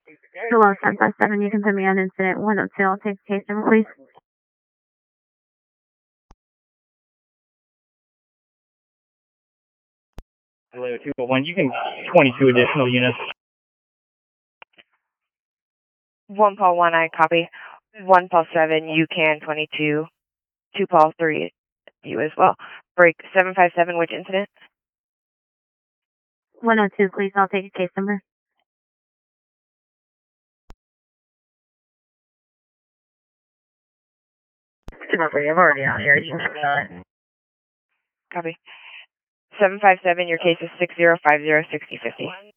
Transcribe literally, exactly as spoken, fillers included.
Hello, seven five seven, you can put me on incident one oh two. I'll take the case number, please. Hello, two oh one, you can twenty-two additional units. One Paul one, I copy. One Paul seven, you can twenty-two. Two Paul three, you as well. Break seven five seven, which incident? one oh two, please. I'll take a case number. I'm already out here. You can Copy. seven five seven, your case is six zero five zero six zero five zero.